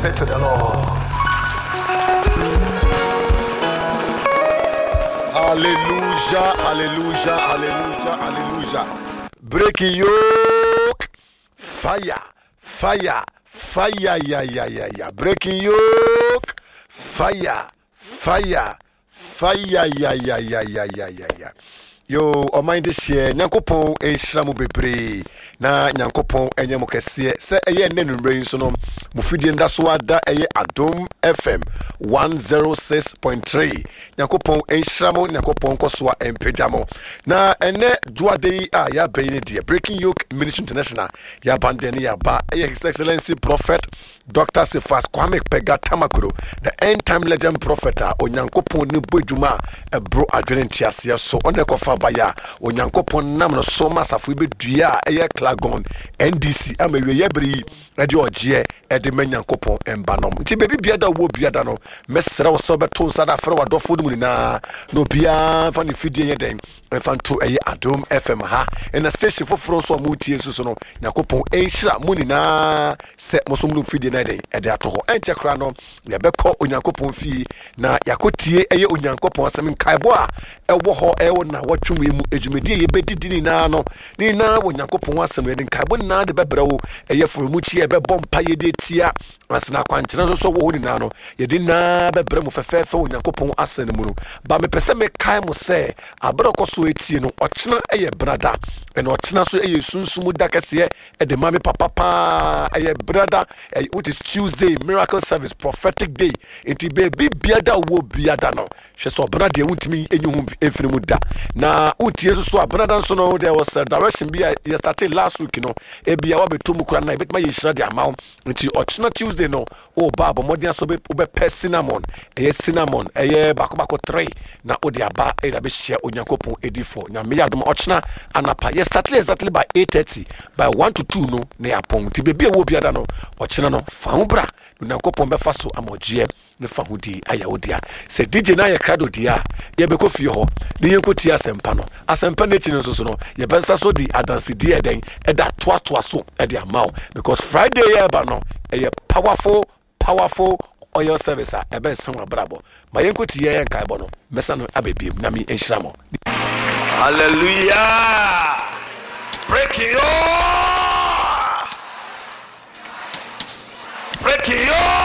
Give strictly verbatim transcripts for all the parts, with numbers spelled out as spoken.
it to the Lord. Hallelujah, hallelujah, hallelujah, hallelujah. Breaking yoke, fire, fire, fire, yeah, yeah, yeah, yeah. Breaking yoke, fire, fire, fire, yeah, yeah, yeah, yeah, yeah, yeah, yeah. Yo, o mind this year, Nyankopon enhyira mo bebre na Nyankopon enye mo kese se eye nenumre nso no mufidie nda so ada eye Adom F M one oh six point three Nyankopon enhyira mo Nyankopon koso a empagya mo na ene duade a ya bɛyɛ die Breaking Yoke Ministry International ya bande ne ya ba eye His Excellency Prophet Doctor Sefas Kwame Pega Tamakuro, the end time legend prophet a Onyankopon ne bodwuma e bro adwene ntiase so one kofa baya Onyankopon nam no so masafo be dua eye Klagon N D C amawe yebri e de ogie e de Nyankopon embanom nti bebi biada wo biada no mesra wo so beto nsa da fere wadofo dum ni na no bia fa ne fidie ye den e fa nto eye Adom F M ha e na station foforo so mo tie so no Nyankopon enhyira mo ni na se mo so mo fidie na den e de ato ho enche kra no ye beko Onyankopon fie na yakotie eye Onyankopon asem nkaibo a e wo ho e wo na watwum mu ejumedi ye bedidi ni na no ni na Onyankopon asem ye nkaibo na de bebre wo eye forumu chi e bebom pa ye de tia asena kwankyena so so wo ni na no ye di na bebre mu fefefe Onyankopon asem mu no ba me pese me kai mo se abro koso etie no ochena eye brada ene ochena so eye sunsumu da kese e de mame papa pa eye brada which is Tuesday miracle service prophetic day enti baby biada wo biada no hwe so brada wuntimi enyu hu efirimu da na utie so so brada so no there was a direction bi ye started last week no e bia wa beto mu kura na betima ye shira de amaw enti ochena Tuesday no o baba modern so be be cinnamon eye cinnamon eye bakobako three na odi aba e da be share Onyankopon edifo nya me yadom ochena anapa ye started exactly by eight thirty by one to two no na yapon ti baby wo biada no ochena no faubra Onyankopon be faso amogie ne fahudi ayawodia se D J na ye krado dia ye be ko fie ho ne ye nkoti asempa no asempa ne chi no so no ye be nsa so di adanse di eden e da toa toa so e di amaw because Friday ye ba no e ye powerful powerful oil service a e be nsan abrabo ma ye nkoti ye nkai bo no mesa no abebiem na mi enhyira mo. Hallelujah. Breaking your Breaking your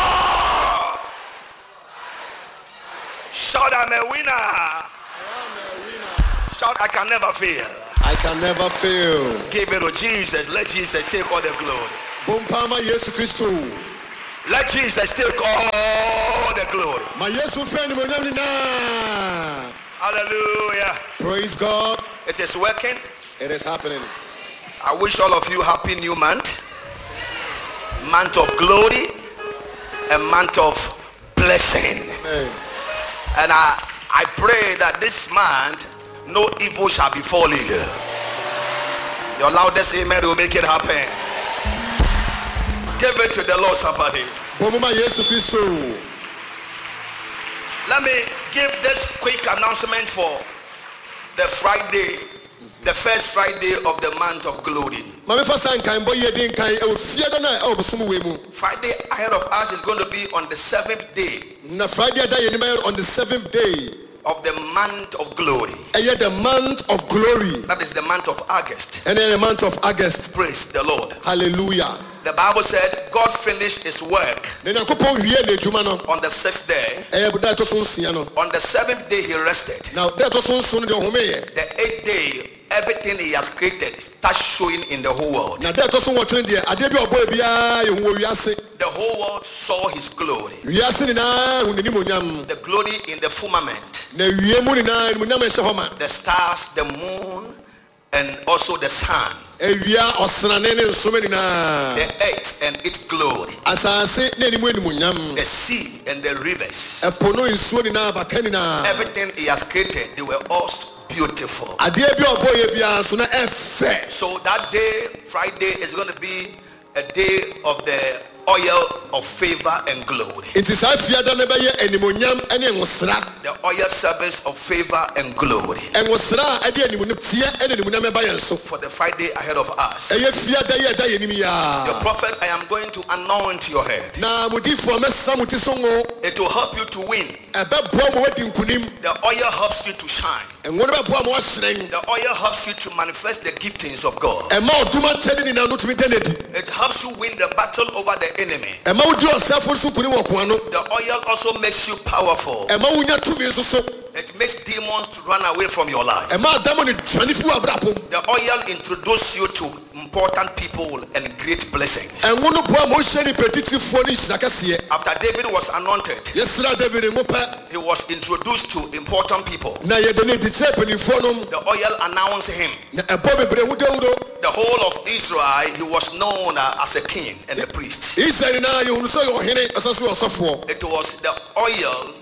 Shout, I'm a winner. I am a winner. Shout, I can never fail. I can never fail. Give it to Jesus. Let Jesus take all the glory. Bompama Yesu Christo. Let Jesus take all the glory. My Yesu friend mo nyam ni na. Hallelujah. Praise God. It is working. It is happening. I wish all of you happy new month. Month of glory. A month of blessing. Amen. And I, I pray that this month no evil shall befall you. Your loudest amen will make it happen. Give it to the Lord, somebody. Let me give this quick announcement for the Friday, the first Friday of the month of glory. Friday ahead of us is going to be on the seventh day. Na Friday on the seventh day of the month of glory. The month of glory. That is the month of August. And then the month of August. Praise the Lord. Hallelujah. The Bible said God finished his work on the sixth day. On the seventh day he rested. Now the eighth day, everything he has created starts showing in the whole world. The whole world saw his glory. The glory in the firmament. The stars, the moon, and also the sun. The earth and its glory. The sea and the rivers. Everything he has created, they were all beautiful. So that day, Friday, is going to be a day of the oil of favor and glory. It is a fiada nebeye enimonyam ene ngosra. The oil service of favor and glory. Engosra ade animunim tie ene animunyam eba yenso. For the Friday ahead of us. Eye fiada ye da yenim ya. The prophet, I am going to anoint your head. Na mudifo mesa mutisongo. It will help you to win. Ebe boa mo wadi nkunim. The oil helps you to shine. Engono be boa mo wasren. The oil helps you to manifest the giftings of God. Ema oduma chede ni na no tumi denedi. It helps you win the battle over the enemy. Ema udi osafo su kuni wo kwano. The oil also makes you powerful. Ema unya tumi so. It makes demons to run away from your life. The oil introduces you to important people and great blessings. After David was anointed, he was introduced to important people. The oil announced him. The whole of Israel, he was known as a king and a priest. It was the oil